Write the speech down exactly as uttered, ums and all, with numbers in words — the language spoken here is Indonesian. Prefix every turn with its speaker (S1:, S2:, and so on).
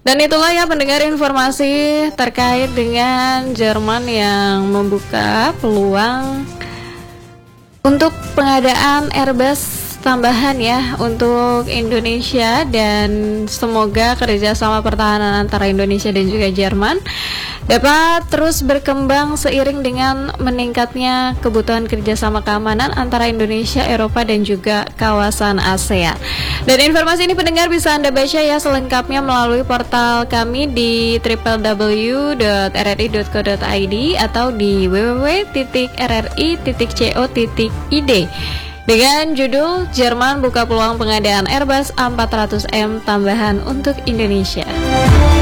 S1: Dan itulah ya pendengar informasi terkait dengan Jerman yang membuka peluang untuk pengadaan Airbus tambahan ya untuk Indonesia, dan semoga kerjasama pertahanan antara Indonesia dan juga Jerman dapat terus berkembang seiring dengan meningkatnya kebutuhan kerjasama keamanan antara Indonesia, Eropa, dan juga kawasan ASEAN. Dan informasi ini pendengar bisa Anda baca ya selengkapnya melalui portal kami di w w w titik r r i titik co titik i d atau di w w w titik r r i titik co titik i d dengan judul Jerman buka peluang pengadaan Airbus empat ratus M tambahan untuk Indonesia.